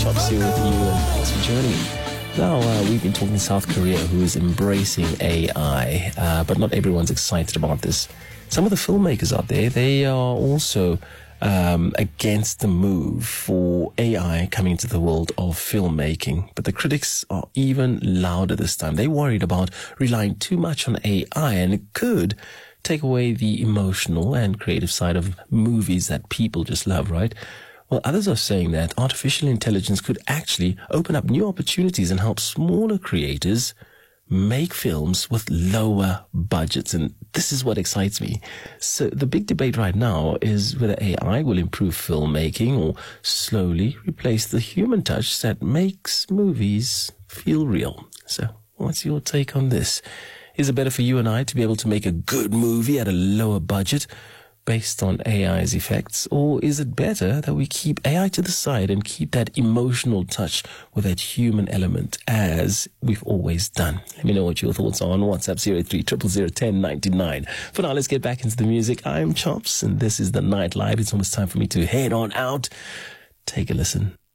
Chops here with you, and thanks for joining me. Now, we've been talking South Korea, who is embracing AI, but not everyone's excited about this. Some of the filmmakers out there, they are also against the move for AI coming into the world of filmmaking. But the critics are even louder this time. They're worried about relying too much on AI, and it could take away the emotional and creative side of movies that people just love, right? Well, others are saying that artificial intelligence could actually open up new opportunities and help smaller creators make films with lower budgets. And this is what excites me. So the big debate right now is whether AI will improve filmmaking or slowly replace the human touch that makes movies feel real. So what's your take on this? Is it better for you and I to be able to make a good movie at a lower budget based on AI's effects? Or is it better that we keep AI to the side and keep that emotional touch with that human element as we've always done? Let me know what your thoughts are on WhatsApp 03001099. For now, let's get back into the music. I'm Chops, and this is The Night Live. It's almost time for me to head on out. Take a listen.